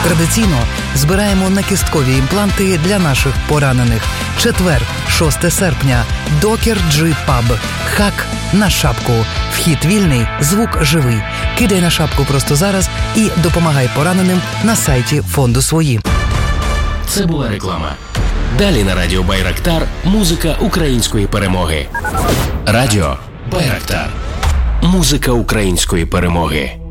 Традиційно збираємо накісткові імпланти для наших поранених. Четвер, 6 серпня. Докер Джи Паб. Хак на шапку. Вхід вільний, звук живий. Кидай на шапку просто зараз і допомагай пораненим на сайті фонду «Свої». Це була реклама. Далі на радіо Байрактар музика української перемоги. Радіо Байрактар. Музика української перемоги.